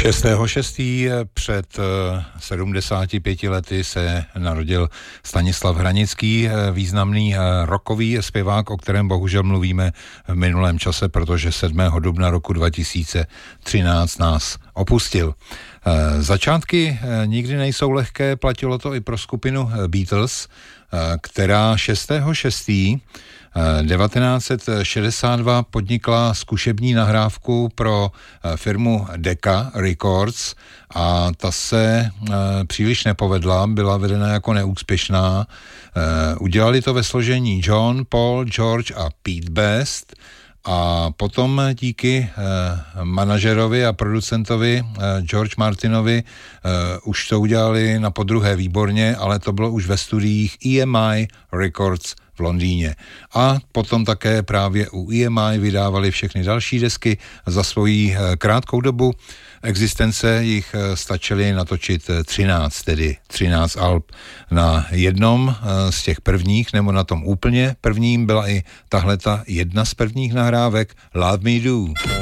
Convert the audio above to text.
6.6. před 75 lety se narodil Stanislav Hranický, významný rockový zpěvák, o kterém bohužel mluvíme v minulém čase, protože 7. dubna roku 2013 nás opustil. Začátky nikdy nejsou lehké, platilo to i pro skupinu Beatles, která 6.6. 1962 podnikla zkušební nahrávku pro firmu Decca Records a ta se příliš nepovedla, byla vedena jako neúspěšná. Udělali to ve složení John, Paul, George a Pete Best a potom díky manažerovi a producentovi George Martinovi už to udělali na podruhé výborně, ale to bylo už ve studiích EMI Records v Londýně. A potom také právě u EMI vydávali všechny další desky. Za svoji krátkou dobu existence jich stačily natočit 13, tedy 13 alb. Na jednom z těch prvních, nebo na tom úplně prvním, byla i tahleta jedna z prvních nahrávek Love Me Do.